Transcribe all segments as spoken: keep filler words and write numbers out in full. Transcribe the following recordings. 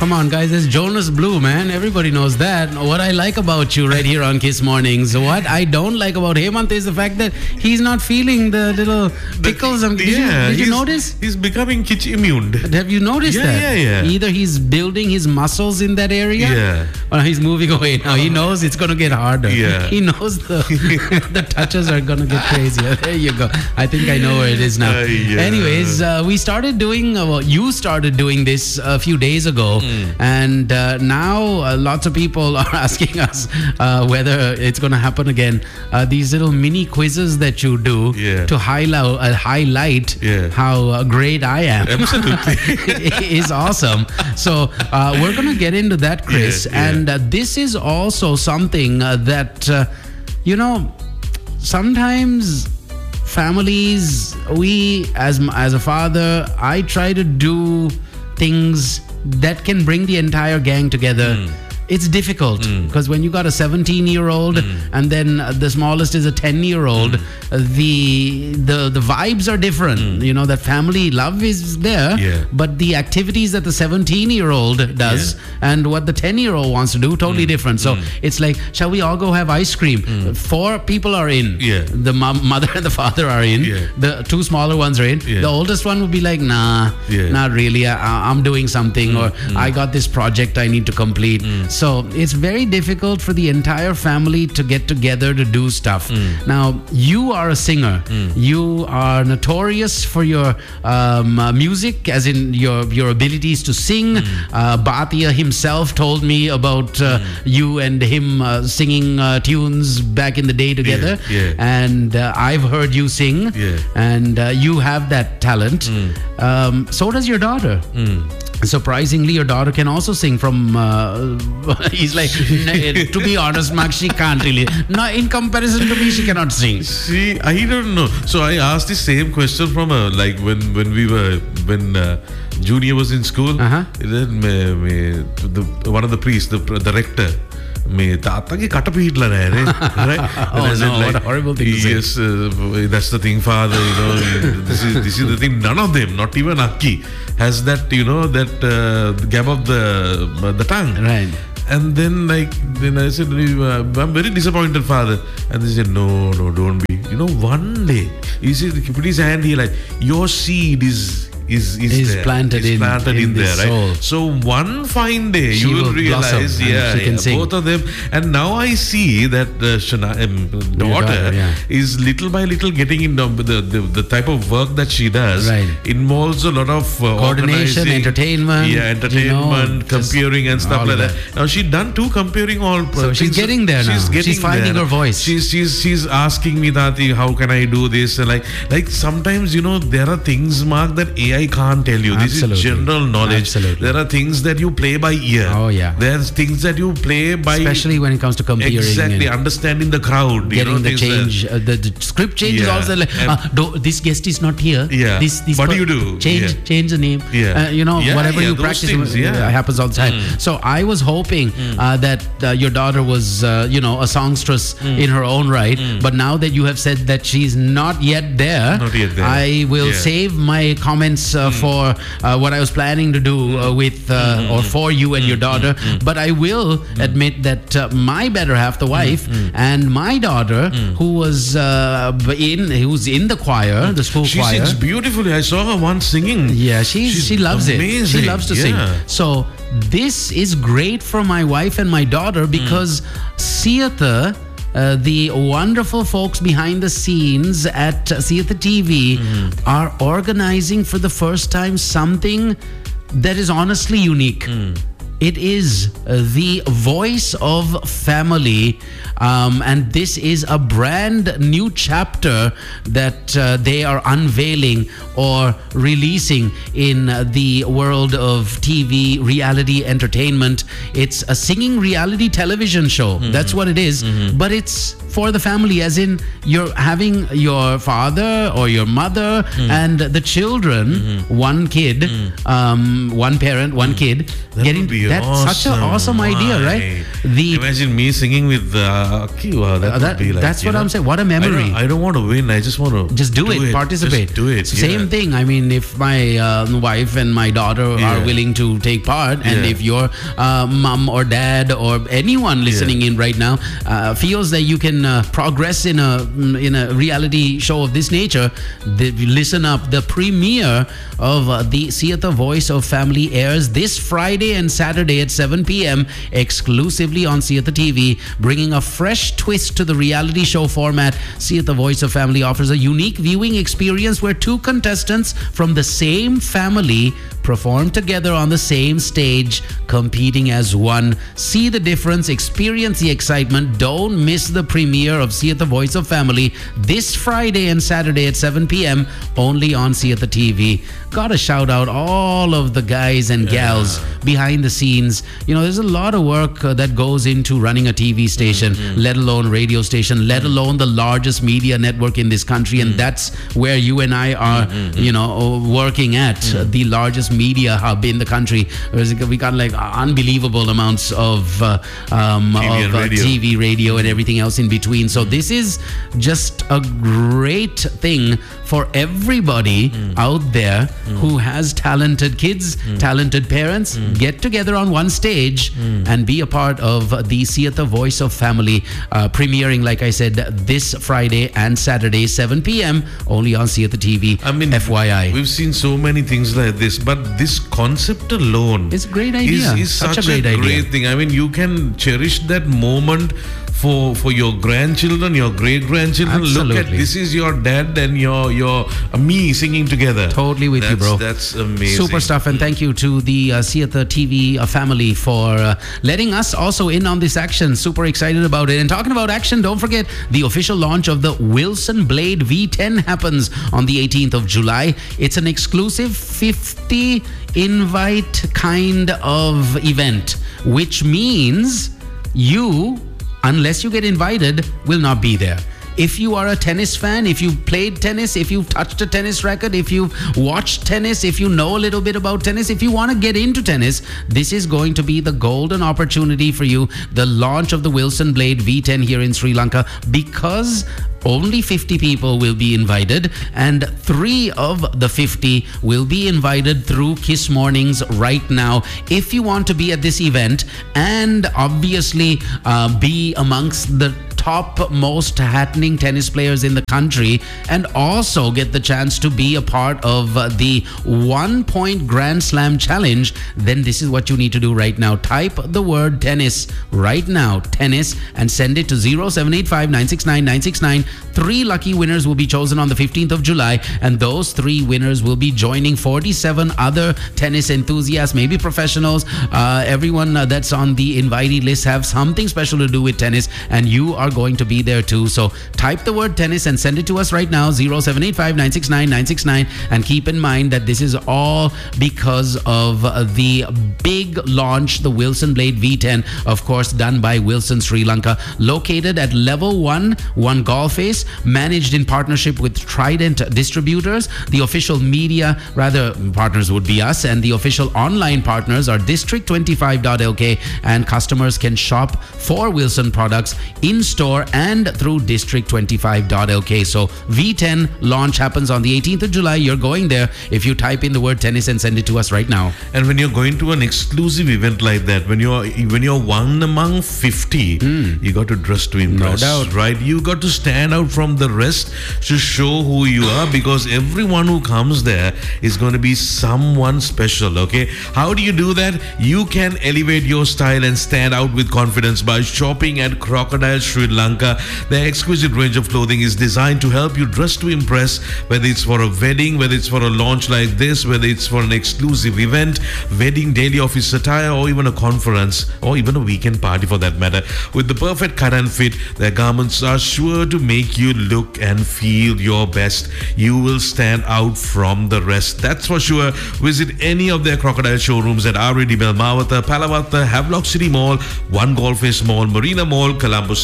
come on, guys. It's Jonas Blue, man. Everybody knows that. What I like about you right here on Kiss Mornings, what I don't like about Hemant is the fact that he's not feeling the little tickles. The, did yeah, you, did you he's, notice? He's becoming kitsch immune. Have you noticed yeah, that? Yeah, yeah. Either he's building his muscles in that area, yeah. or he's moving away. Now he knows it's going to get harder. Yeah. He knows the the touches are going to get crazier. There you go. I think I know where it is now. Uh, yeah. Anyways, uh, we started doing, uh, well, you started doing this a few days ago, mm. and uh, now uh, lots of people are asking us uh, whether it's going to happen again. Uh, these little mini quizzes that you do yeah. to highlight, uh, highlight yeah. how uh, great I am. Absolutely. is awesome. So uh, we're going to get into that, Chris. Yeah, yeah. And uh, this is also something uh, that, uh, you know, sometimes families, we as as a father, I try to do things that can bring the entire gang together. Mm. It's difficult because mm. when you got a seventeen year old mm. and then uh, the smallest is a ten year old, mm. uh, the the the vibes are different. Mm. You know, that family love is there, yeah. but the activities that the seventeen year old does yeah. and what the ten year old wants to do, totally mm. different. So mm. it's like, shall we all go have ice cream? Mm. Four people are in. Yeah. The mom, mother and the father are in. Yeah. The two smaller ones are in. Yeah. The oldest one would be like, nah, yeah. not really. I, I'm doing something, mm. or mm. I got this project I need to complete. Mm. So it's very difficult for the entire family to get together to do stuff. Mm. Now, you are a singer. Mm. You are notorious for your um, uh, music, as in your, your abilities to sing. Mm. Uh, Bhatia himself told me about uh, mm. you and him uh, singing uh, tunes back in the day together. Yeah, yeah. And uh, I've heard you sing. Yeah. And uh, you have that talent. Mm. Um, so does your daughter. Mm. Surprisingly, your daughter can also sing from uh, he's like, to be honest, Mark, she can't really. No, in comparison to me, she cannot sing. See, I don't know. So I asked the same question from her, like when when we were when uh, Junior was in school. Uh-huh. Then me, me, the, one of the priests, the the rector, me taataki kata pihitla nahe, right? Oh no, like, what a horrible thing to say. Yes, uh, that's the thing, father. You know, this is this is the thing. None of them, not even Aki, has that. You know, that uh, gab of the uh, the tongue. Right. And then, like, then I said, I'm very disappointed, father. And they said, no, no, don't be. You know, one day, he said, he put his hand here, like, your seed is is is, is there. planted is in, planted in, in there, soul. right? So one fine day, she you will, will realize, yeah, yeah yeah both of them. And now I see that uh, Shana, um, daughter, daughter yeah. is little by little getting into the, the the type of work that she does. Right. Involves a lot of uh, coordination, entertainment, yeah, entertainment, you know, comparing and stuff like that. that. Now she done two comparing all. Uh, so she's getting there she's now. Getting she's finding there. her voice. She's she's she's asking me, Tati, how can I do this? And like like sometimes, you know, there are things, Mark, that A I can't tell you. Absolutely. This is general knowledge. Absolutely. There are things that you play by ear. Oh yeah. There's things that you play by, especially when it comes to comparing. Exactly, understanding the crowd. Getting you know, the change, uh, the, the script change is yeah. also like, uh, do, this guest is not here. Yeah. This, this what do you do? Change, yeah. change the name. Yeah. Uh, you know, yeah, whatever yeah, you those practice, things, it yeah. happens all the time. Mm. So I was hoping mm. uh, that uh, your daughter was, uh, you know, a songstress mm. in her own right. Mm. But now that you have said that she's not yet there, not yet there. I will yeah. save my comments uh, mm. for uh, what I was planning to do uh, with uh, mm. or for you and mm. your daughter. Mm. But I will mm. admit that uh, my better half, the wife, mm. and my daughter, mm. who was uh, in, who's in the choir, the school she choir. She sings beautifully. I saw her once singing. Yeah, she's, she's she loves amazing. it. She loves to yeah. sing. So this is great for my wife and my daughter because mm. Siyatha, Uh, the wonderful folks behind the scenes at uh, Siyatha T V mm. are organizing for the first time something that is honestly unique. Mm. It is uh, the voice of family, um, and this is a brand new chapter that uh, they are unveiling or releasing in uh, the world of T V reality entertainment. It's a singing reality television show. Mm-hmm. That's what it is. Mm-hmm. But it's for the family, as in you're having your father or your mother mm. and the children, mm-hmm. one kid, mm. um, one parent, one mm. kid, that getting would be that's awesome. such an awesome idea, right? The Imagine me singing with uh, Aki. Wow, that, uh, that would be like, that's you what know, I'm saying. What a I memory. don't, I don't want to win. I just want to Just do, it, participate. Just do it. Same yeah. thing. I mean, if my uh, wife and my daughter Yeah. are willing to take part, and Yeah. if your uh, mom or dad or anyone listening in right now uh, feels that you can uh, progress in a in a reality show of this nature, the, listen up. The premiere of uh, the See the Voice of Family airs this Friday and Saturday at seven p.m. exclusively on See T V, bringing a fresh twist to the reality show format. See the Voice of Family offers a unique viewing experience where two contestants from the same family perform together on the same stage, competing as one. See the difference, experience the excitement. Don't miss the premiere of See the Voice of Family this Friday and Saturday at seven p.m. only on See T V. Gotta shout out all of the guys and gals behind the scenes. You know, there's a lot of work uh, that goes into running a T V station, mm-hmm. let alone radio station, let alone the largest media network in this country. Mm-hmm. And that's where you and I are, mm-hmm. you know, working at, mm-hmm. uh, the largest media hub in the country. We got like unbelievable amounts of, uh, um, T V of uh, radio. T V, radio, and everything else in between. So mm-hmm. this is just a great thing for everybody mm. out there mm. who has talented kids, mm. talented parents. Mm. Get together on one stage mm. and be a part of the See the Voice of Family, uh, premiering, like I said, this Friday and Saturday, seven p.m. only on See the T V. I mean, F Y I. We've seen so many things like this, but this concept alone it's a great idea. Is, is such, such a great a idea. great thing. I mean, you can cherish that moment for for your grandchildren, your great grandchildren. Look at, this is your dad and your your uh, me singing together. Totally with that's, you, bro. That's amazing. Super stuff. And thank you to the uh, See the T V uh, family for uh, letting us also in on this action. Super excited about it. And talking about action, don't forget the official launch of the Wilson Blade V ten happens on the eighteenth of July. It's an exclusive fifty invite kind of event, which means you, unless you get invited, will not be there. If you are a tennis fan, if you've played tennis, if you've touched a tennis racket, if you've watched tennis, if you know a little bit about tennis, if you want to get into tennis, this is going to be the golden opportunity for you. The launch of the Wilson Blade V ten here in Sri Lanka, because only fifty people will be invited, and three of the fifty will be invited through Kiss Mornings right now. If you want to be at this event and obviously uh, be amongst the top most happening tennis players in the country, and also get the chance to be a part of uh, the one point Grand Slam challenge, then this is what you need to do right now. Type the word tennis right now, tennis, and send it to zero seven eight five nine six nine nine six nine. Three lucky winners will be chosen on the fifteenth of July, and those three winners will be joining forty-seven other tennis enthusiasts, maybe professionals. Uh, everyone uh, that's on the invitee list have something special to do with tennis, and you are going to be there too. So type the word tennis and send it to us right now, zero seven eight five nine six nine nine six nine. And keep in mind that this is all because of uh, the big launch, the Wilson Blade V ten, of course, done by Wilson Sri Lanka, located at level one, one golf face, managed in partnership with Trident Distributors. The official media, rather partners would be us, and the official online partners are district twenty-five dot L K, and customers can shop for Wilson products in store and through district twenty-five dot L K. So V ten launch happens on the eighteenth of July. You're going there if you type in the word tennis and send it to us right now. And when you're going to an exclusive event like that, when you're when you're one among fifty, mm. you got to dress to impress. No doubt. Right? You got to stand out from the rest to show who you are, because everyone who comes there is going to be someone special. Okay? How do you do that? You can elevate your style and stand out with confidence by shopping at Crocodile Sri Lanka. Their exquisite range of clothing is designed to help you dress to impress, whether it's for a wedding, whether it's for a launch like this, whether it's for an exclusive event, wedding, daily office attire, or even a conference, or even a weekend party for that matter. With the perfect cut and fit, their garments are sure to make you look and feel your best. You will stand out from the rest, that's for sure. Visit any of their Crocodile showrooms at R A D Belmawata, Palawata, Havelock City Mall, One Golf Face Mall, Marina Mall, Colombo seven,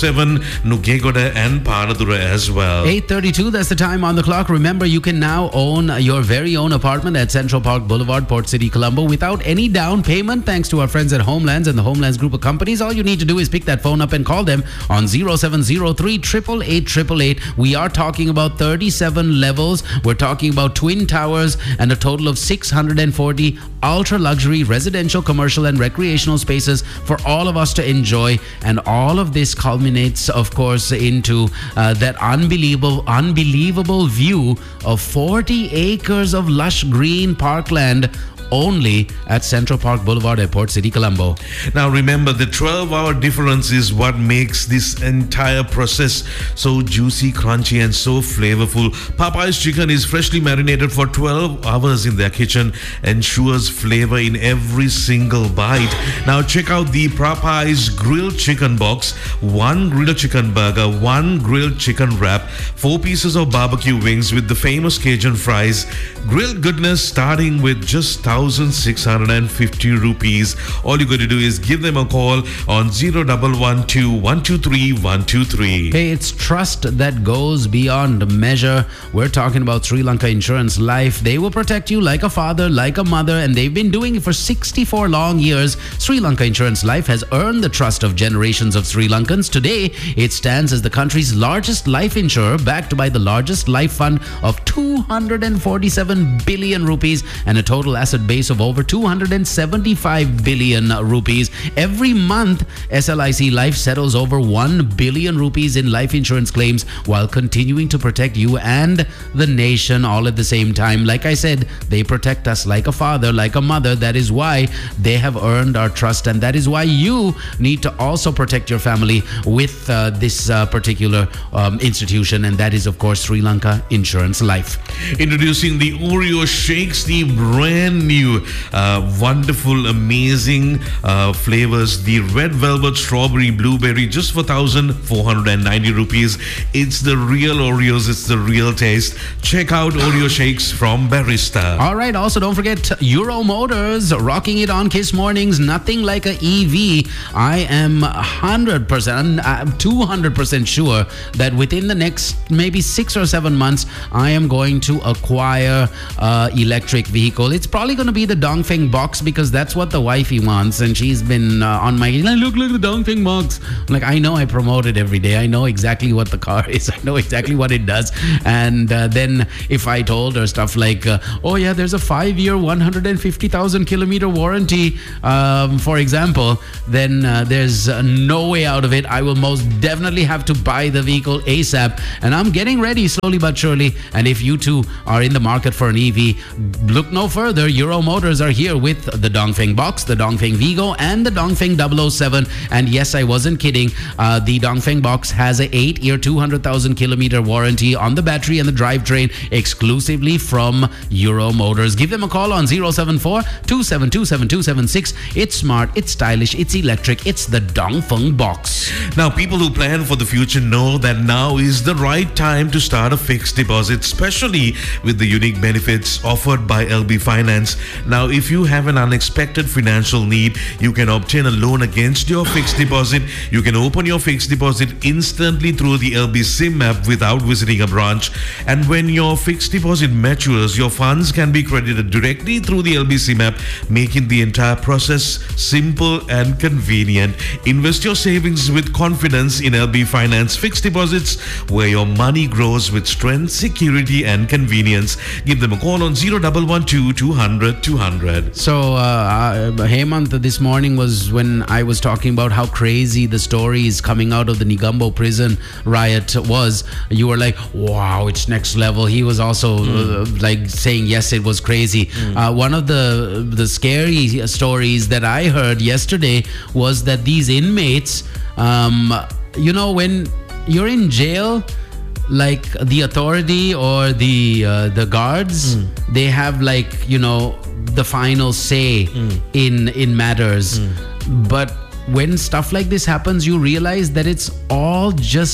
Nugegoda and Panadura as well. eight thirty-two, that's the time on the clock. Remember, you can now own your very own apartment at Central Park Boulevard, Port City, Colombo without any down payment thanks to our friends at Homelands and the Homelands group of companies. All you need to do is pick that phone up and call them on zero seven zero three, eight eight eight, eight eight eight. We are talking about thirty-seven levels. We're talking about twin towers and a total of six hundred forty ultra luxury residential, commercial and recreational spaces for all of us to enjoy. And all of this culminates, of course, into uh, that unbelievable, unbelievable view of forty acres of lush green parkland only at Central Park Boulevard at Port City, Colombo. Now remember, the twelve hour difference is what makes this entire process so juicy, crunchy and so flavorful. Popeye's chicken is freshly marinated for twelve hours in their kitchen, ensures flavor in every single bite. Now check out the Popeye's grilled chicken box. One grilled chicken burger, one grilled chicken wrap, four pieces of barbecue wings with the famous Cajun fries. Grilled goodness starting with just one thousand six hundred fifty rupees. All you got to do is give them a call on zero one one two, one two three, one two three. Hey, it's trust that goes beyond measure. We're talking about Sri Lanka Insurance Life. They will protect you like a father, like a mother, and they've been doing it for sixty-four long years. Sri Lanka Insurance Life has earned the trust of generations of Sri Lankans. Today, it stands as the country's largest life insurer, backed by the largest life fund of two hundred forty-seven billion rupees and a total asset base of over two hundred seventy-five billion rupees. Every month, S L I C Life settles over one billion rupees in life insurance claims while continuing to protect you and the nation all at the same time. Like I said, they protect us like a father, like a mother. That is why they have earned our trust, and that is why you need to also protect your family with uh, this uh, particular um, institution, and that is, of course, Sri Lanka Insurance Life. Introducing the Oreo Shakes, the brand new, uh, wonderful, amazing uh, flavors. The red velvet, strawberry, blueberry, just for one thousand four hundred ninety rupees. It's the real Oreos. It's the real taste. Check out Oreo Shakes from Barista. All right. Also, don't forget Euro Motors, rocking it on Kiss Mornings. Nothing like a E V. I am one hundred percent, I'm two hundred percent sure that within the next maybe six or seven months, I am going to acquire uh, electric vehicle. It's probably going to be the Dongfeng box because that's what the wifey wants, and she's been uh, on my look, look the Dongfeng box. I'm like, I know, I promote it every day. I know exactly what the car is. I know exactly what it does. And uh, then if I told her stuff like, uh, oh yeah, there's a five-year, one hundred fifty thousand kilometer warranty, um, for example, then uh, there's uh, no way out of it. I will most definitely have to buy the vehicle ASAP, and I'm getting ready slowly but surely. And if you too are in the market for an E V, look no further. Euro Motors are here with the Dongfeng box, the Dongfeng Vigo, and the Dongfeng double oh seven. And yes, I wasn't kidding. Uh, the Dongfeng box has a eight-year, two hundred thousand kilometer warranty on the battery and the drivetrain, exclusively from Euro Motors. Give them a call on zero seven four, two seven two, seven two seven six. It's smart, it's stylish, it's electric. It's the Dongfeng box. Now, people who plan for the future know that now is the right time to start a fixed deposit, especially with the unique benefits offered by L B Finance. Now, if you have an unexpected financial need, you can obtain a loan against your fixed deposit. You can open your fixed deposit instantly through the L B SIM app without visiting a branch. And when your fixed deposit matures, your funds can be credited directly through the L B SIM app, making the entire process simple and convenient. Invest your savings with confidence in L B Finance Fixed Deposits, where your money grows with strength, security and convenience. Give them a call on zero one one two, two hundred, two hundred. So, uh, Hemant, this morning was when I was talking about how crazy the stories coming out of the Negombo prison riot was. You were like, wow, it's next level. He was also mm. uh, like saying, yes, it was crazy. Mm. Uh, one of the the scary stories that I heard yesterday was that these inmates, um, you know, when you're in jail, like the authority or the uh, the guards, mm. they have like, you know, the final say mm. in in matters. Mm. But when stuff like this happens, you realize that it's all just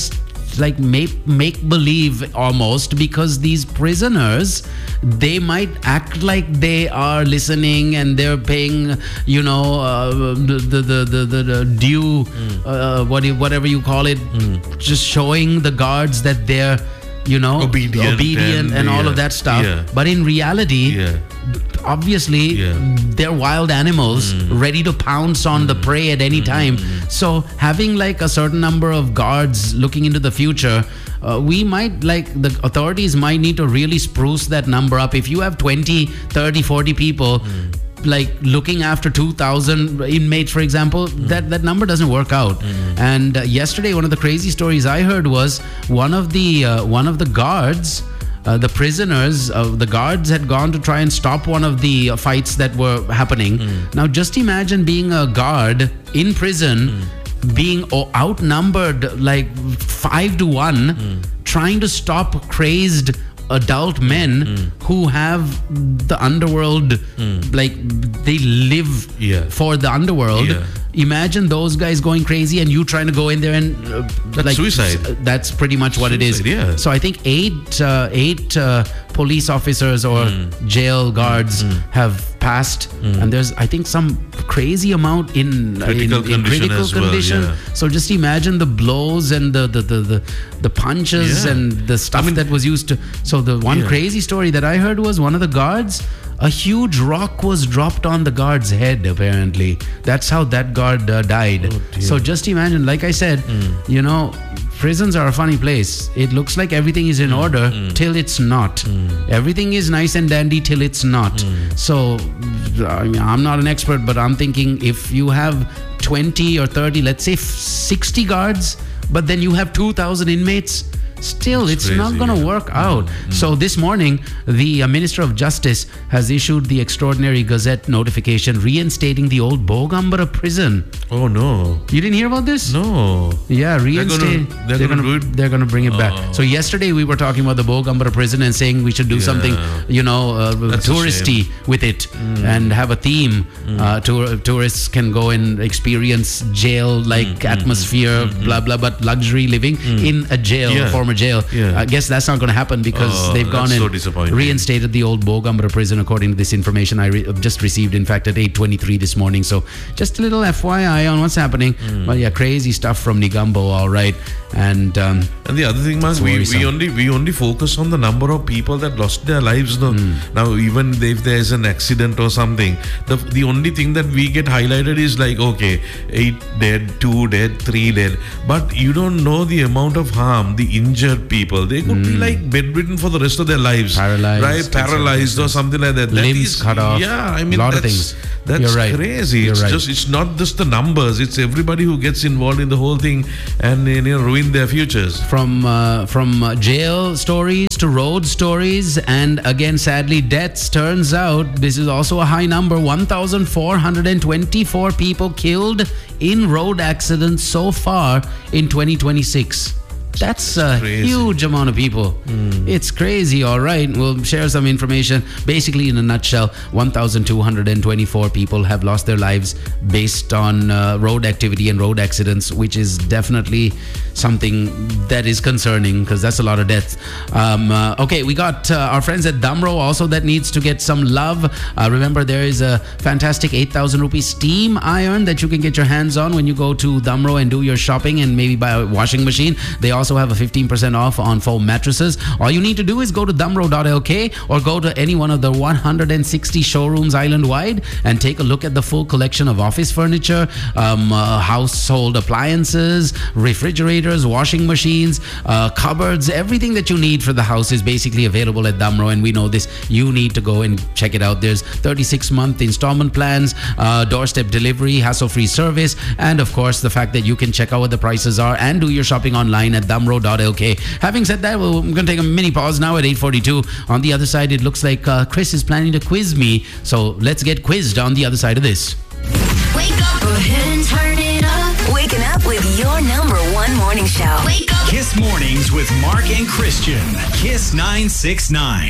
like make make believe almost, because these prisoners, they might act like they are listening and they're paying, you know, uh, the, the, the the the the due, mm. uh, what you, whatever you call it, mm. just showing the guards that they're, you know, obedient, obedient and, and all yeah, of that stuff. Yeah. But in reality, yeah. obviously, yeah. they're wild animals mm. ready to pounce on mm. the prey at any time. Mm. So having like a certain number of guards looking into the future, uh, we might, like, the authorities might need to really spruce that number up. If you have twenty, thirty, forty people mm. like looking after two thousand inmates, for example, mm. that, that number doesn't work out. Mm. And uh, yesterday, one of the crazy stories I heard was one of the uh, one of the guards, Uh, the prisoners, uh, the guards had gone to try and stop one of the uh, fights that were happening. Mm. Now, just imagine being a guard in prison, mm. being oh, outnumbered like five to one, mm. trying to stop crazed adult men mm. who have the underworld, mm. like they live yeah. for the underworld. Yeah. Imagine those guys going crazy and you trying to go in there and uh, that's like suicide. That's pretty much what suicide, it is. Yeah. So I think eight uh, eight uh, police officers or mm. jail guards mm. have passed, mm. and there's I think some crazy amount in critical in, in condition critical as well, condition. yeah. So just imagine the blows and the the the the, the punches yeah. and the stuff I mean, that was used to. So the one yeah. crazy story that I heard was one of the guards, a huge rock was dropped on the guard's head, apparently. That's how that guard uh, died. Oh, so just imagine, like I said, mm. you know, prisons are a funny place. It looks like everything is in mm. order mm. till it's not. Mm. Everything is nice and dandy till it's not. Mm. So, I mean, I'm not an expert, but I'm thinking if you have twenty or thirty, let's say sixty guards, but then you have two thousand inmates, still it's, it's crazy, not going to yeah. work out. Mm. So this morning, the uh, Minister of Justice has issued the Extraordinary Gazette notification reinstating the old Bogambara prison. Oh no. You didn't hear about this? No. Yeah, reinstate. They're going to they're going to bring it oh. back. So yesterday we were talking about the Bogambara prison and saying we should do yeah. something, you know, uh, touristy with it mm. and have a theme. Mm. Uh, tour- tourists can go and experience jail-like mm. atmosphere, mm. blah, blah, but luxury living mm. in a jail yeah. for jail. Yeah. I guess that's not going to happen because oh, they've gone and so reinstated the old Bogambara prison, according to this information I re- just received, in fact, at eight twenty-three this morning. So just a little F Y I on what's happening. Mm. But yeah, crazy stuff from Negombo, all right. And um, and the other thing, Mark, we, we only we only focus on the number of people that lost their lives. No? Mm. Now, even if there's an accident or something, the the only thing that we get highlighted is like, okay, eight dead, two dead, three dead. But you don't know the amount of harm, the injured people. They could mm. be like bedridden for the rest of their lives. Paralyzed. Right? Paralyzed or something like that. that Limbs is, cut off. Yeah, I mean, a lot that's, of things. That's You're right. crazy. You're it's right. just it's not just the numbers. It's everybody who gets involved in the whole thing and you know, ruin their futures. From uh, from uh, jail stories to road stories, and again, sadly, deaths. Turns out this is also a high number. one thousand four hundred twenty-four people killed in road accidents so far in twenty twenty-six. That's a crazy. Huge amount of people. Mm. It's crazy, all right. We'll share some information. Basically, in a nutshell, one thousand two hundred twenty-four people have lost their lives based on uh, road activity and road accidents, which is definitely something that is concerning because that's a lot of deaths. Um, uh, okay, we got uh, our friends at Damro also that needs to get some love. Uh, remember, there is a fantastic eight thousand rupee steam iron that you can get your hands on when you go to Damro and do your shopping and maybe buy a washing machine. They also have a fifteen percent off on foam mattresses. All you need to do is go to damro dot l k or go to any one of the one hundred sixty showrooms island-wide and take a look at the full collection of office furniture, um, uh, household appliances, refrigerators, washing machines, uh, cupboards. Everything that you need for the house is basically available at Damro, and we know this. You need to go and check it out. There's thirty-six month installment plans, uh, doorstep delivery, hassle-free service, and of course the fact that you can check out what the prices are and do your shopping online at damro dot l k. Having said that, well, I'm going to take a mini pause now at eight forty-two. On the other side, it looks like uh, Chris is planning to quiz me. So let's get quizzed on the other side of this. Wake up. Go ahead and turn it up. Waking up with your number one morning show. Wake up. Kiss Mornings with Mark and Christian. Kiss nine six nine.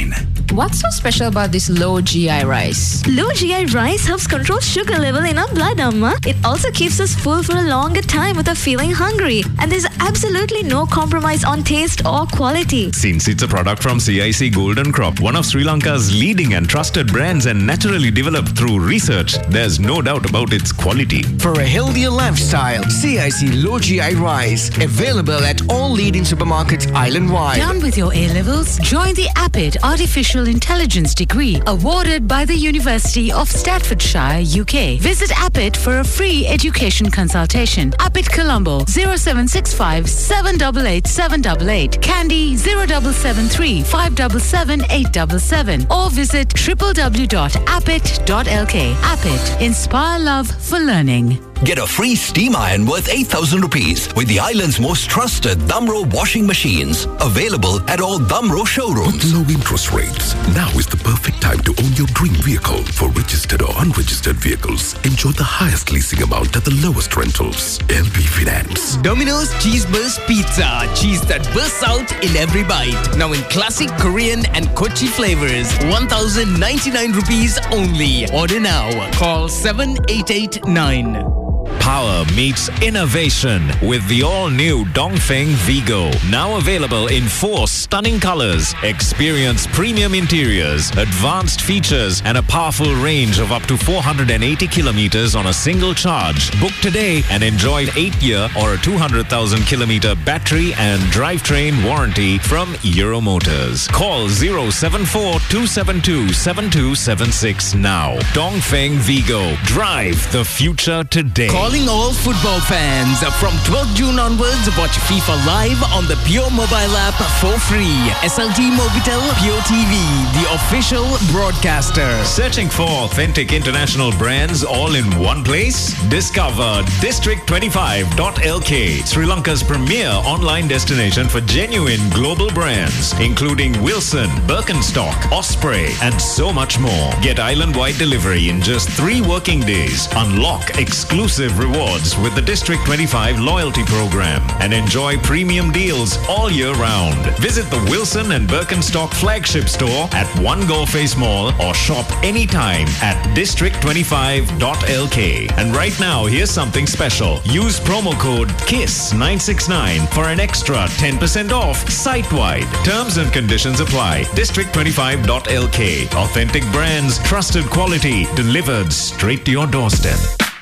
What's so special about this low G I rice? Low G I rice helps control sugar level in our blood, Amma. It also keeps us full for a longer time without feeling hungry. And there's absolutely no compromise on taste or quality. Since it's a product from C I C Golden Crop, one of Sri Lanka's leading and trusted brands and naturally developed through research, there's no doubt about its quality. For a healthier lifestyle, C I C Low G I Rice. Available at all leading supermarkets island-wide. Done with your A-levels? Join the APID Artificial Intelligence degree awarded by the University of Staffordshire, U K. Visit APID for a free education consultation. APID Colombo zero seven six five seven eight eight seven eight eight, Candy zero seven seven three five seven seven eight seven seven, or visit w w w dot apit dot l k. APID. Inspire love for learning. Get a free steam iron worth eight thousand rupees with the island's most trusted Damro washing machines. Available at all Damro showrooms. With low interest rates, now is the perfect time to own your dream vehicle. For registered or unregistered vehicles, enjoy the highest leasing amount at the lowest rentals. L B Finance. Domino's Cheese Burst Pizza. Cheese that bursts out in every bite. Now in classic Korean and Kochi flavors. one thousand ninety-nine rupees only. Order now. Call seven eight eight nine. Power meets innovation with the all-new Dongfeng Vigo. Now available in four stunning colors. Experience premium interiors, advanced features, and a powerful range of up to four hundred eighty kilometers on a single charge. Book today and enjoy an eight-year or a two hundred thousand kilometer battery and drivetrain warranty from Euro Motors. Call zero seven four two seven two seven two seven six now. Dongfeng Vigo. Drive the future today. Calling all football fans. From twelfth June onwards, watch FIFA live on the Pure mobile app for free. S L T Mobitel Pure T V, the official broadcaster. Searching for authentic international brands all in one place? Discover district twenty-five dot l k, Sri Lanka's premier online destination for genuine global brands, including Wilson, Birkenstock, Osprey, and so much more. Get island-wide delivery in just three working days. Unlock exclusive rewards with the District twenty-five loyalty program and enjoy premium deals all year round. Visit the Wilson and Birkenstock flagship store at One Go Face Mall or shop anytime at district twenty-five dot l k. And right now, here's something special. Use promo code KISS nine six nine for an extra ten percent off site-wide. Terms and conditions apply. district twenty-five dot l k. Authentic brands, trusted quality, delivered straight to your doorstep.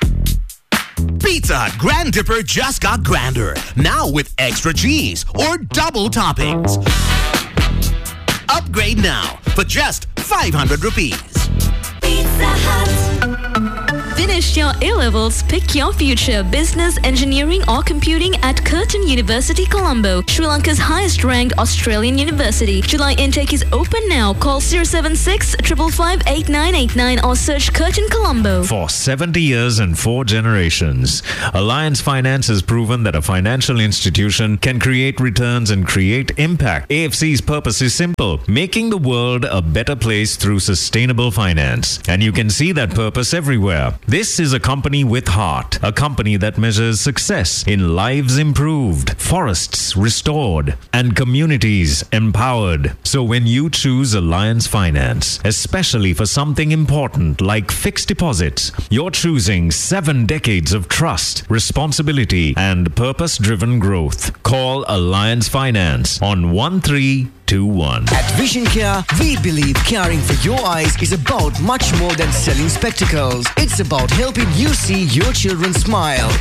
Pizza Hut Grand Dipper just got grander. Now with extra cheese or double toppings. Upgrade now for just five hundred rupees. Pizza Hut. Finish your A-levels, pick your future, business, engineering or computing at Curtin University Colombo, Sri Lanka's highest ranked Australian university. July intake is open now. Call zero seven six five five eight nine eight nine or search Curtin Colombo. For seventy years and four generations, Alliance Finance has proven that a financial institution can create returns and create impact. A F C's purpose is simple: making the world a better place through sustainable finance. And you can see that purpose everywhere. This is a company with heart, a company that measures success in lives improved, forests restored, and communities empowered. So when you choose Alliance Finance, especially for something important like fixed deposits, you're choosing seven decades of trust, responsibility, and purpose-driven growth. Call Alliance Finance on one three two one. At Vision Care, we believe caring for your eyes is about much more than selling spectacles. It's about helping you see your children smile.